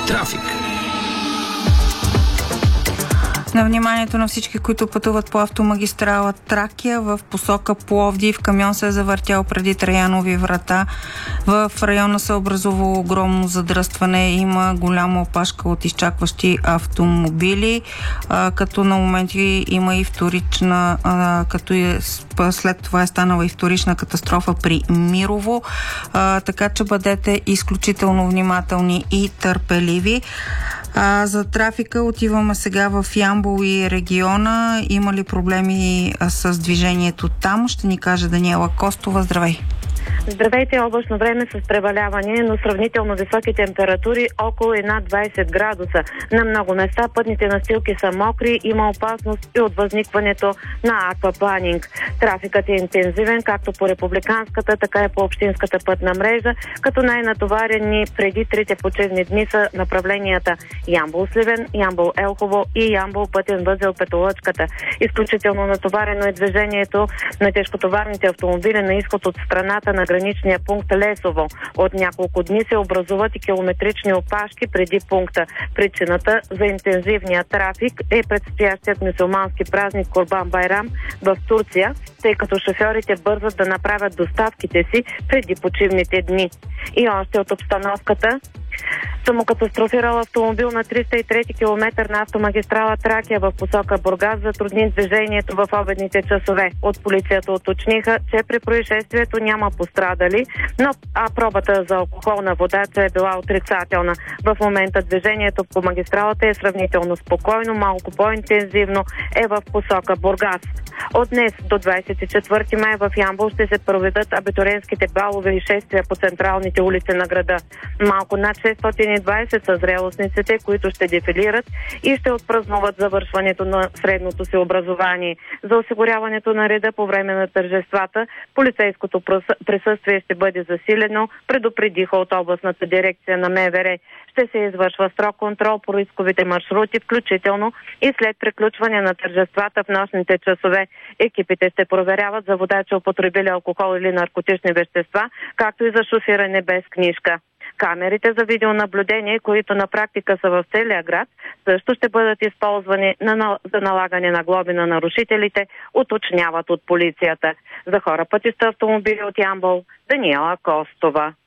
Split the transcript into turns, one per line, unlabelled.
Трафик.
На вниманието на всички, които пътуват по автомагистрала Тракия в посока Пловдив, камион се е завъртял преди Траянови врата. В района се образува огромно задръстване. Има голяма опашка от изчакващи автомобили, като на моменти има и вторична, след това е станала и вторична катастрофа при Мирово. Така че бъдете изключително внимателни и търпеливи. За трафика отиваме сега в Ямбол и региона. Има ли проблеми с движението там? Ще ни каже Даниела Костова. Здравей!
Здравейте, облачно време с преваляване, но сравнително високи температури около и над 20 градуса. На много места пътните настилки са мокри, има опасност и от възникването на аквапланинг. Трафикът е интензивен както по републиканската, така и по общинската пътна мрежа, като най-натоварени преди трите почивни дни са направленията Ямбол-Сливен, Ямбол-Елхово и Ямбол-Пътен възел Петолъчката. Изключително натоварено е движението на тежкотоварните автомобили на изход от страната на граничния пункт Лесово. От няколко дни се образуват и километрични опашки преди пункта. Причината за интензивния трафик е предстоящият мюсюлмански празник Курбан Байрам в Турция, тъй като шофьорите бързат да направят доставките си преди почивните дни. И още от обстановката. Самокатастрофирал автомобил на 303 км на автомагистрала Тракия в посока Бургас затрудни движението в обедните часове. От полицията уточниха, че при происшествието няма пострадали, но пробата за алкохолна водача е била отрицателна. В момента движението по магистралата е сравнително спокойно, малко по-интензивно е в посока Бургас. От днес до 24 май в Ямбол ще се проведат абитуриентските балове и шествия по централните улици на града. Малко над 620 са зрелостниците, които ще дефилират и ще отпразнуват завършването на средното си образование. За осигуряването на реда по време на тържествата, полицейското присъствие ще бъде засилено, предупредиха от областната дирекция на МВР. Ще се извършва строг контрол по рисковите маршрути, включително и след приключване на тържествата в нощните часове. Екипите ще проверяват за водачи употребили алкохол или наркотични вещества, както и за шофиране без книжка. Камерите за видеонаблюдение, които на практика са в целия град, също ще бъдат използвани за налагане на глоби на нарушителите, уточняват от полицията. За хора пътища автомобили от Ямбол, Даниела Костова.